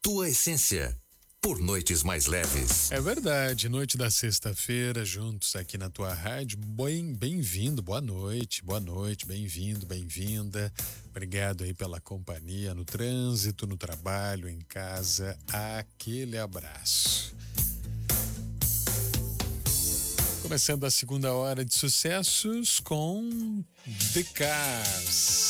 tua essência, por noites mais leves. É verdade, noite da sexta-feira, juntos aqui na tua rádio. Bem-vindo, boa noite, bem-vindo, bem-vinda. Obrigado aí pela companhia no trânsito, no trabalho, em casa. Aquele abraço. Começando a segunda hora de sucessos com The Cars.